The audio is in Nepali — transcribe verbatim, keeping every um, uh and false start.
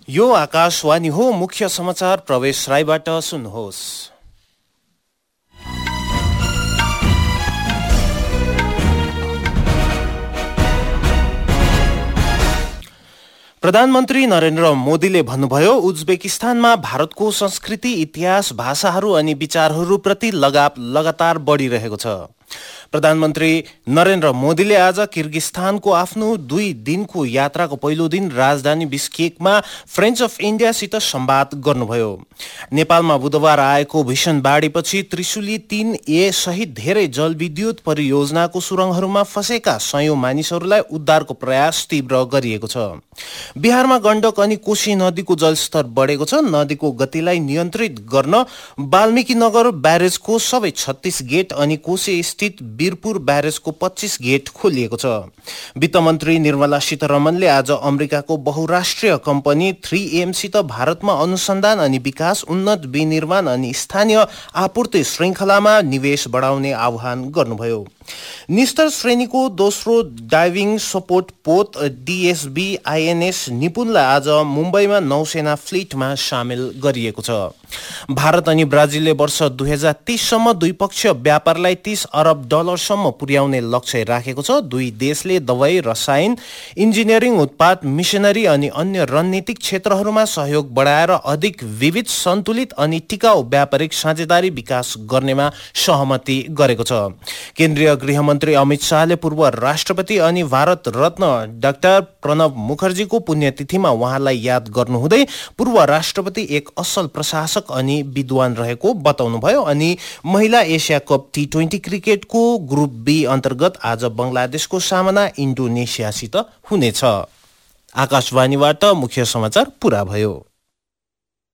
यो आकाशवाणी हो। मुख्य समाचार प्रवेश राईबाट सुन्नुहोस्। प्रधानमन्त्री नरेन्द्र मोदीले भन्नुभयो, उज्बेकिस्तानमा भारतको संस्कृति, इतिहास, भाषाहरू अनि विचारहरूप्रति लगाव लगातार बढिरहेको छ। प्रधानमन्त्री नरेन्द्र मोदीले आज किर्गिस्तानको आफ्नो दुई दिनको यात्राको पहिलो दिन राजधानी बिस्केकमा फ्रेन्च अफ इन्डियासित संवाद गर्नुभयो। नेपालमा बुधबार आएको भीषण बाढीपछि त्रिशुली तीन ए सहित धेरै जलविद्युत परियोजनाको सुरङहरूमा फँसेका सयौं मानिसहरूलाई उद्धारको प्रयास तीव्र गरिएको छ। बिहारमा गण्डक अनि कोशी नदीको जलस्तर बढेको छ। नदीको गतिलाई नियन्त्रित गर्न वाल्मीकि नगर ब्यारेजको सबै छत्तीस गेट अनि कोशी स्थित वीरपुर ब्यारेजको पच्चीस गेट खोलिएको छ। वित्त मन्त्री निर्मला सीतारमणले आज अमेरिकाको बहुराष्ट्रिय कम्पनी थ्री एमसित भारतमा अनुसन्धान अनि विकास, उन्नत विनिर्माण अनि स्थानीय आपूर्ति श्रृङ्खलामा निवेश बढाउने आह्वान गर्नुभयो। निस्तर श्रेणीको दोस्रो डाइभिङ सपोर्ट पोत डीएसबी आइएनएस निपुणलाई आज मुम्बईमा नौसेना फ्लिटमा सामेल गरिएको छ। भारत अनि ब्राजिलले वर्ष दुई हजार तीससम्म द्विपक्षीय व्यापारलाई तीस अरब डलरसम्म पुर्याउने लक्ष्य राखेको छ। दुई देशले दवाई, रसायन, इन्जिनियरिङ, उत्पाद, मिसनरी अनि अन्य रणनीतिक क्षेत्रहरूमा सहयोग बढाएर अधिक विविध, सन्तुलित अनि टिकाऊ व्यापारिक साझेदारी विकास गर्नेमा सहमति गरेको छ। केन्द्रीय गृहमन्त्री अमित शाहले पूर्व राष्ट्रपति अनि भारत रत्न डाक्टर प्रणव मुखर्जीको पुण्यतिथिमा उहाँलाई याद गर्नुहुँदै पूर्व राष्ट्रपति एक असल प्रशासक अनि विद्वान रहेको बताउनुभयो। अनि महिला एसिया कप टी ट्वेन्टी क्रिकेटको ग्रुप बी अन्तर्गत आज बङ्गलादेशको सामना इन्डोनेसियासित हुनेछ। आकाशवाणीबाट मुख्य समाचार पूरा भयो।